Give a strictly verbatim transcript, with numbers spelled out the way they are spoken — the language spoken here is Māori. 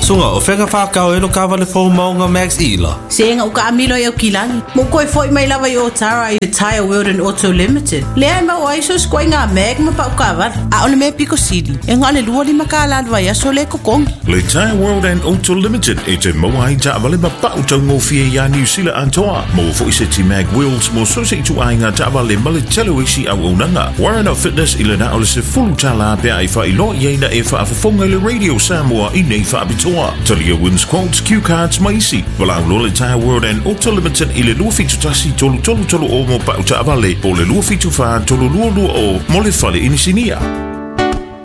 sunga o whenga whakau e lo ka wale fo maunga Max Ila. Senga uka amilo e o kilangi. Mo koe foi mai lava i o Tara i the Tire World and Auto Limited. Lea ma o aiso skoi ngā meg ma pa uka avar. A ole me Pico City. E ngā le lua li maka alalwa ia so le kokongi. Le Tire World and Auto Limited e te moa i ta wale ma pa utau ngō fia ia New Zealand antoa. Mo fo i se ti Mag Wheels mo so se i tu ai ngā ta wale ma le telo isi au unanga. Warren of Fitness i le na ole se fulu tala bea i wha i lo i eina e wha afafonga le Radio Samoa i nei wha abitoa. Talia wins quotes, cue cards maisi. Wala au lo le Tire World and Auto Limited i le lua fitu tasi tolu tolu tolu o mo pa uta avale. Po le lua fitu wha tolu lua lua o mo le whale inisinia.